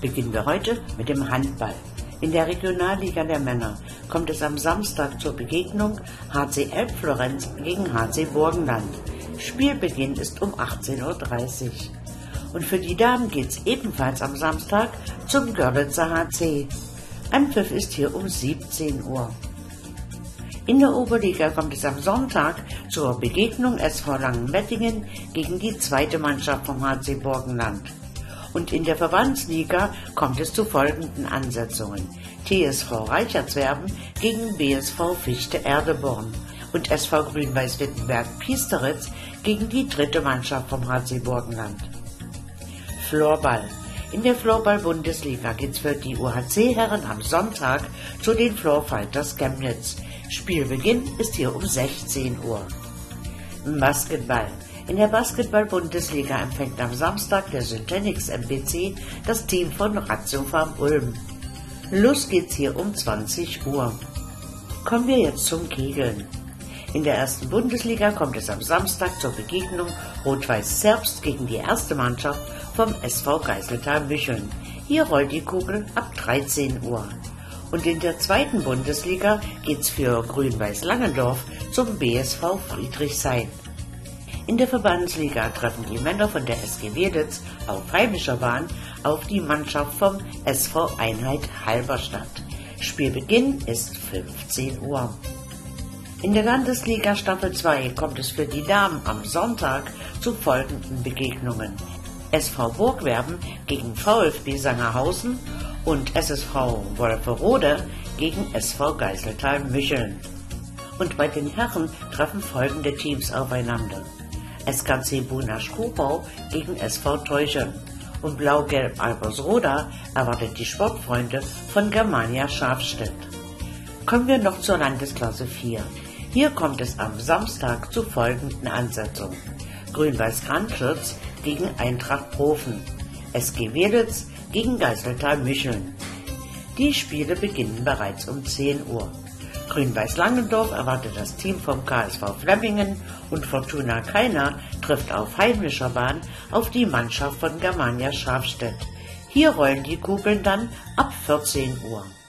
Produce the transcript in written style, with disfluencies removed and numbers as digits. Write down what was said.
Beginnen wir heute mit dem Handball. In der Regionalliga der Männer kommt es am Samstag zur Begegnung HC Elbflorenz gegen HC Burgenland. Spielbeginn ist um 18:30 Uhr. Und für die Damen geht's ebenfalls am Samstag zum Görlitzer HC. Anpfiff ist hier um 17 Uhr. In der Oberliga kommt es am Sonntag zur Begegnung SV Langenwettingen gegen die zweite Mannschaft vom HC Burgenland. Und in der Verbandsliga kommt es zu folgenden Ansetzungen: TSV Reichertswerden gegen BSV Fichte Erdeborn und SV Grün-Weiß Wittenberg-Piesteritz gegen die dritte Mannschaft vom HC Burgenland. Floorball. In der Floorball-Bundesliga geht's für die UHC-Herren am Sonntag zu den Floorfighters Chemnitz. Spielbeginn ist hier um 16 Uhr. Basketball. In der Basketball-Bundesliga empfängt am Samstag der Syntenix MBC das Team von Ratio Farm Ulm. Los geht's hier um 20 Uhr. Kommen wir jetzt zum Kegeln. In der ersten Bundesliga kommt es am Samstag zur Begegnung Rot-Weiß Zerbst gegen die erste Mannschaft vom SV Geiseltal Mücheln. Hier rollt die Kugel ab 13 Uhr. Und in der zweiten Bundesliga geht's für Grün-Weiß Langendorf zum BSV Friedrichshain. In der Verbandsliga treffen die Männer von der SG Weditz auf heimischer Bahn auf die Mannschaft vom SV Einheit Halberstadt. Spielbeginn ist 15 Uhr. In der Landesliga Staffel 2 kommt es für die Damen am Sonntag zu folgenden Begegnungen: SV Burgwerben gegen VfB Sangerhausen und SSV Wolferode gegen SV Geiseltal Mücheln. Und bei den Herren treffen folgende Teams aufeinander: SKC Bunasch-Kobau gegen SV Teuchern und Blau-Gelb Albersroda erwartet die Sportfreunde von Germania Schafstedt. Kommen wir noch zur Landesklasse 4. Hier kommt es am Samstag zu folgenden Ansetzungen: Grün-Weiß Grandschütz gegen Eintracht Profen, SG Weditz gegen Geiseltal Mücheln. Die Spiele beginnen bereits um 10 Uhr. Grün-Weiß Langendorf erwartet das Team vom KSV Flemmingen und Fortuna Kaina trifft auf heimischer Bahn auf die Mannschaft von Germania Schafstedt. Hier rollen die Kugeln dann ab 14 Uhr.